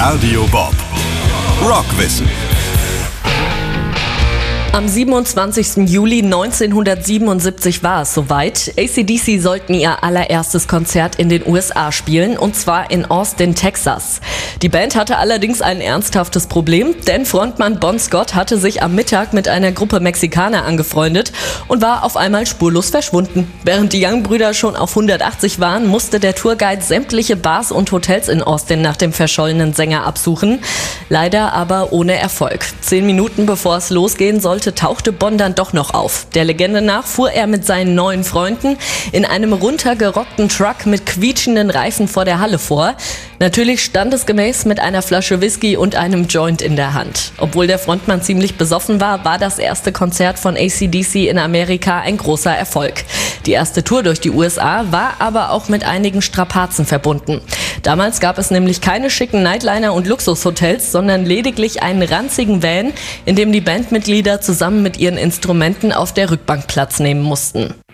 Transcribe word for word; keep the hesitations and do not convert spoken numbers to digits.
Radio Bob. Rockwissen. Am siebenundzwanzigsten Juli neunzehnhundertsiebenundsiebzig war es soweit. A C D C sollten ihr allererstes Konzert in den U S A spielen, und zwar in Austin, Texas. Die Band hatte allerdings ein ernsthaftes Problem, denn Frontmann Bon Scott hatte sich am Mittag mit einer Gruppe Mexikaner angefreundet und war auf einmal spurlos verschwunden. Während die Young-Brüder schon auf hundertachtzig waren, musste der Tourguide sämtliche Bars und Hotels in Austin nach dem verschollenen Sänger absuchen. Leider aber ohne Erfolg. Zehn Minuten bevor es losgehen sollte, tauchte Bon dann doch noch auf. Der Legende nach fuhr er mit seinen neuen Freunden in einem runtergerockten Truck mit quietschenden Reifen vor der Halle vor. Natürlich standesgemäß mit einer Flasche Whisky und einem Joint in der Hand. Obwohl der Frontmann ziemlich besoffen war, war das erste Konzert von A C D C in Amerika ein großer Erfolg. Die erste Tour durch die U S A war aber auch mit einigen Strapazen verbunden. Damals gab es nämlich keine schicken Nightliner und Luxushotels, sondern lediglich einen ranzigen Van, in dem die Bandmitglieder zusammen mit ihren Instrumenten auf der Rückbank Platz nehmen mussten.